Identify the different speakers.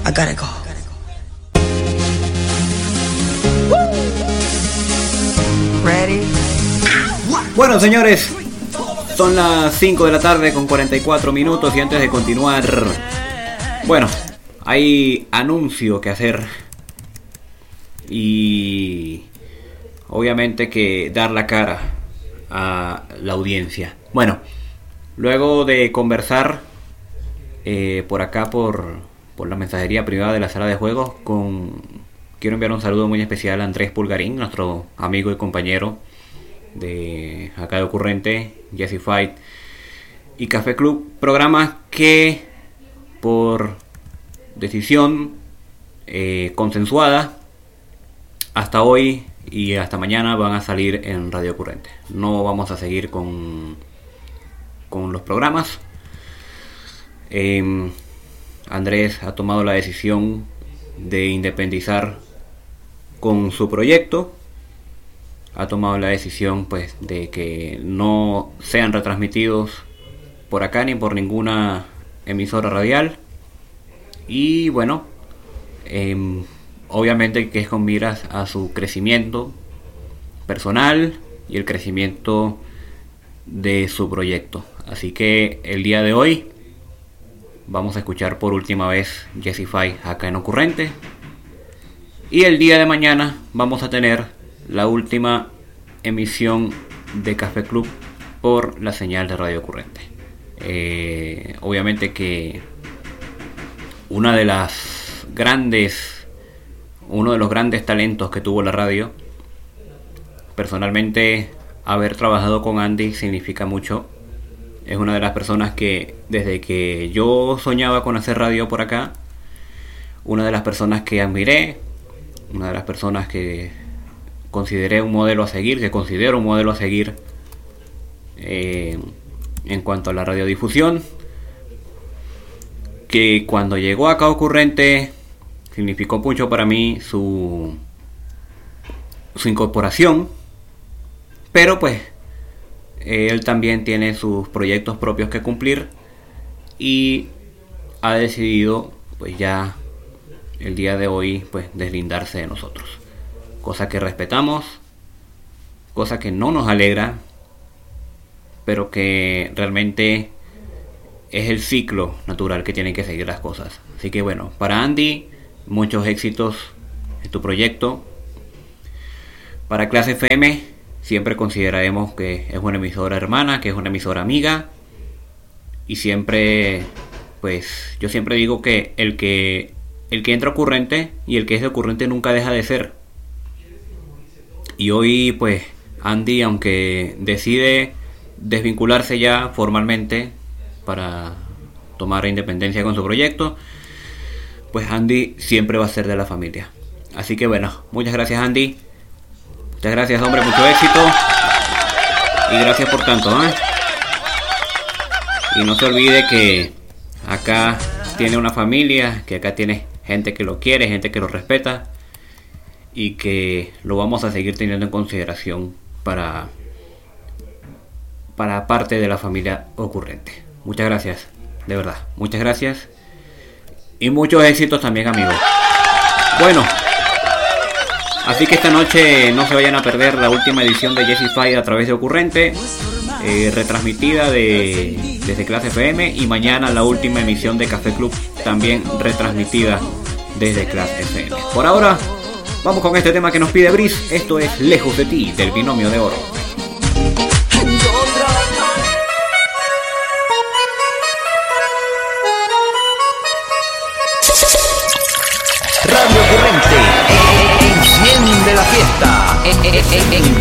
Speaker 1: I gotta go. Ready?
Speaker 2: Bueno, señores, son las 5 de la tarde con 44 minutos y antes de continuar, bueno, hay anuncio que hacer y obviamente que dar la cara a la audiencia. Bueno, luego de conversar por acá por la mensajería privada de la sala de juegos quiero enviar un saludo muy especial a Andrés Pulgarín, nuestro amigo y compañero de acá de Ocurrente, Jesse Fight y Café Club, programas que por decisión consensuada hasta hoy y hasta mañana van a salir en Radio Ocurrente. No vamos a seguir con los programas. Andrés ha tomado la decisión de independizar con su proyecto. Ha tomado la decisión pues de que no sean retransmitidos por acá ni por ninguna emisora radial. Y bueno, obviamente que es con miras a su crecimiento personal y el crecimiento de su proyecto. Así que el día de hoy vamos a escuchar por última vez Jesse Fight acá en Ocurrente. Y el día de mañana vamos a tener la última emisión de Café Club por la señal de Radio Ocurrente. Obviamente que uno de los grandes talentos que tuvo la radio, personalmente haber trabajado con Andy significa mucho. Es una de las personas que desde que yo soñaba con hacer radio por acá, una de las personas que admiré, una de las personas que consideré un modelo a seguir, que considero un modelo a seguir en cuanto a la radiodifusión, que cuando llegó acá a Ocurrente significó mucho para mí su incorporación, pero pues él también tiene sus proyectos propios que cumplir y ha decidido pues ya el día de hoy pues deslindarse de nosotros, cosa que respetamos, cosa que no nos alegra, pero que realmente es el ciclo natural que tienen que seguir las cosas. Así que bueno, para Andy, muchos éxitos en tu proyecto. Para Clase FM, siempre consideraremos que es una emisora hermana, que es una emisora amiga. Y siempre, pues, yo siempre digo que el que entra a Ocurrente y el que es de Ocurrente nunca deja de ser. Y hoy, pues, Andy, aunque decide desvincularse ya formalmente para tomar independencia con su proyecto, pues Andy siempre va a ser de la familia. Así que bueno, muchas gracias Andy. Muchas gracias, hombre, mucho éxito. Y gracias por tanto, ¿eh? Y no se olvide que acá tiene una familia, que acá tiene gente que lo quiere, gente que lo respeta. Y que lo vamos a seguir teniendo en consideración para parte de la familia Ocurrente. Muchas gracias, de verdad, muchas gracias. Y muchos éxitos también, amigos. Bueno, así que esta noche no se vayan a perder la última edición de Jesse Fight a través de Ocurrente, retransmitida desde Clase FM, y mañana la última emisión de Café Club, también retransmitida desde Clase FM. Por ahora, vamos con este tema que nos pide Brice. Esto es Lejos de ti, del Binomio de Oro.
Speaker 3: Radio Ocurrente, enciende la fiesta en